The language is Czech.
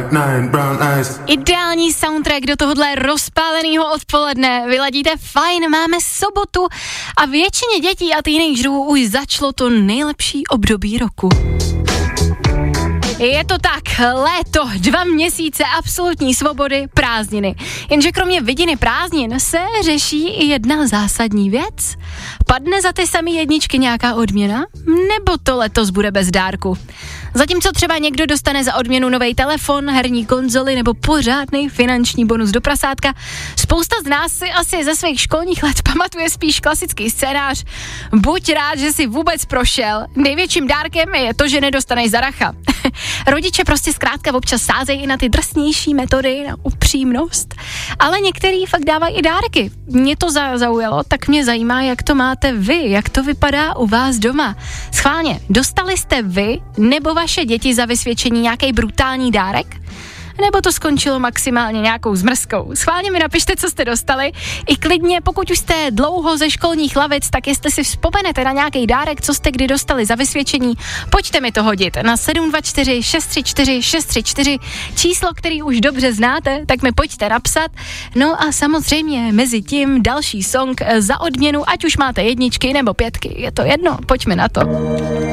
Ideální soundtrack do tohohle rozpáleného odpoledne. Vyladíte fajn, máme sobotu a většině dětí a teenagerů už začalo to nejlepší období roku. Je to tak, léto, 2 měsíce absolutní svobody, prázdniny. Jenže kromě vidiny prázdnin se řeší i jedna zásadní věc. Padne za ty samé jedničky nějaká odměna? Nebo to letos bude bez dárku? Zatímco třeba někdo dostane za odměnu nový telefon, herní konzoli nebo pořádný finanční bonus do prasátka, spousta z nás si asi ze svých školních let pamatuje spíš klasický scénář. Buď rád, že si vůbec prošel. Největším dárkem je to, že nedostaneš zaracha. Rodiče prostě zkrátka občas sázejí i na ty drsnější metody, na upřímnost, ale některý fakt dávají i dárky. Mě to zaujalo, tak mě zajímá, jak to máte vy, jak to vypadá u vás doma. Schválně, dostali jste vy nebo vaše děti za vysvědčení nějaký brutální dárek? Nebo to skončilo maximálně nějakou zmrzkou? Schválně mi napište, co jste dostali. I klidně, pokud už jste dlouho ze školních lavic, tak jestli si vzpomenete na nějaký dárek, co jste kdy dostali za vysvědčení, pojďte mi to hodit na 724 634 634, číslo, který už dobře znáte, tak mi pojďte napsat. No a samozřejmě mezi tím další song za odměnu, ať už máte jedničky nebo 5, je to jedno, pojďme na to.